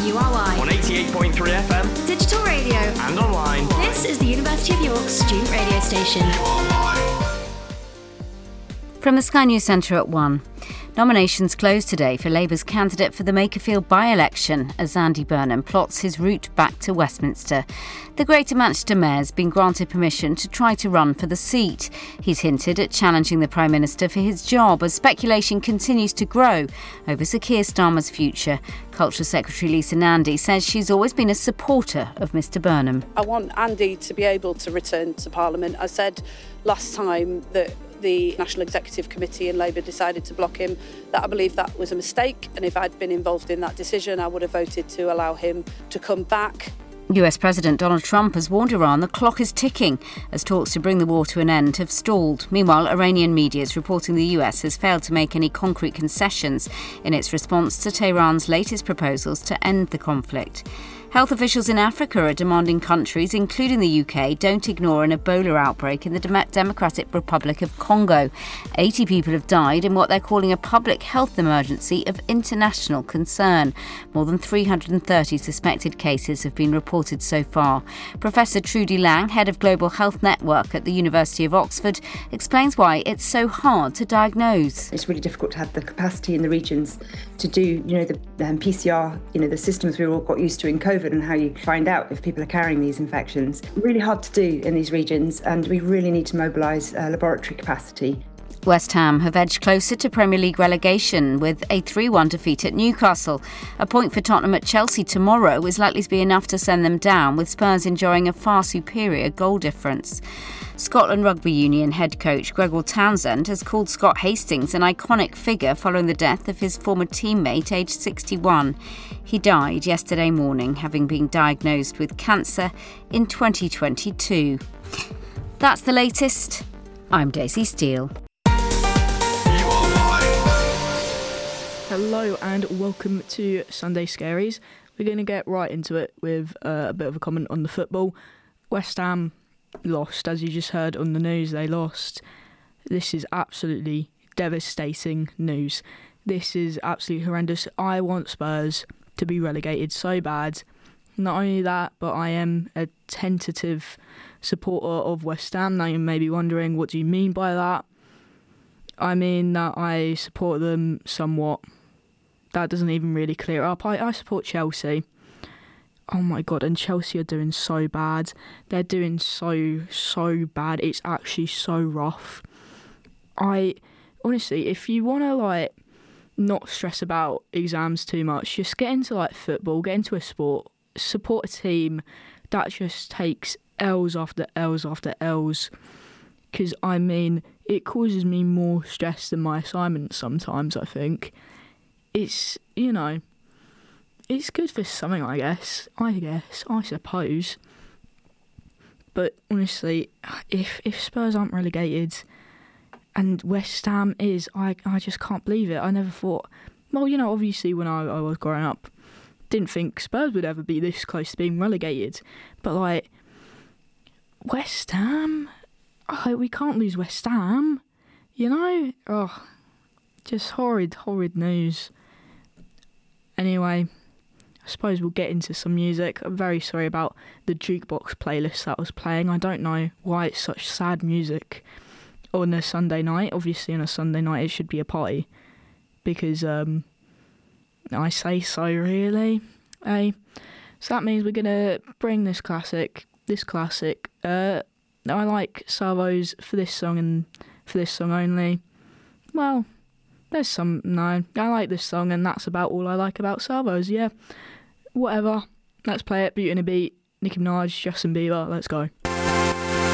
WRY. On 88.3 FM. Digital radio. And online. This is the University of York student radio station. From the Sky News Centre at 1. Nominations closed today for Labour's candidate for the Makerfield by-election as Andy Burnham plots his route back to Westminster. The Greater Manchester Mayor's been granted permission to try to run for the seat. He's hinted at challenging the Prime Minister for his job as speculation continues to grow over Sir Keir Starmer's future. Culture Secretary Lisa Nandy says she's always been a supporter of Mr Burnham. I want Andy to be able to return to Parliament. I said last time that the National Executive Committee and Labour decided to block him, that I believe that was a mistake, and if I'd been involved in that decision I would have voted to allow him to come back. US President Donald Trump has warned Iran the clock is ticking as talks to bring the war to an end have stalled. Meanwhile, Iranian media is reporting the US has failed to make any concrete concessions in its response to Tehran's latest proposals to end the conflict. Health officials in Africa are demanding countries, including the UK, don't ignore an Ebola outbreak in the Democratic Republic of Congo. 80 people have died in what they're calling a public health emergency of international concern. More than 330 suspected cases have been reported so far. Professor Trudy Lang, head of Global Health Network at the University of Oxford, explains why it's so hard to diagnose. It's really difficult to have the capacity in the regions to do, the PCR, the systems we've all got used to in COVID, and how you find out if people are carrying these infections. Really hard to do in these regions, and we really need to mobilise laboratory capacity. West Ham have edged closer to Premier League relegation with a 3-1 defeat at Newcastle. A point for Tottenham at Chelsea tomorrow is likely to be enough to send them down, with Spurs enjoying a far superior goal difference. Scotland Rugby Union head coach Gregor Townsend has called Scott Hastings an iconic figure following the death of his former teammate aged 61. He died yesterday morning, having been diagnosed with cancer in 2022. That's the latest. I'm Daisy Steele. Hello and welcome to Sunday Scaries. We're going to get right into it with a bit of a comment on the football. West Ham lost, as you just heard on the news, they lost. This is absolutely devastating news. This is absolutely horrendous. I want Spurs to be relegated so bad. Not only that, but I am a tentative supporter of West Ham. Now you may be wondering, what do you mean by that? I mean that I support them somewhat. That doesn't even really clear up. I support Chelsea. Oh my God, and Chelsea are doing so bad. They're doing so bad. It's actually so rough. Honestly, if you want to not stress about exams too much, just get into football, get into a sport, support a team that just takes L's after L's after L's. Because, it causes me more stress than my assignments sometimes, I think. It's, it's good for something, I suppose. But honestly, if Spurs aren't relegated and West Ham is, I just can't believe it. I never thought, obviously when I was growing up, didn't think Spurs would ever be this close to being relegated. But West Ham, we can't lose West Ham, just horrid news. Anyway, I suppose we'll get into some music. I'm very sorry about the jukebox playlist that was playing. I don't know why it's such sad music on a Sunday night. Obviously on a Sunday night it should be a party, because I say so, really. So that means we're going to bring this classic. I like Salvo's for this song and for this song only. Well, I like this song and that's about all I like about Salvo's, yeah. Whatever, let's play it. Beauty and a Beat, Nicki Minaj, Justin Bieber, let's go.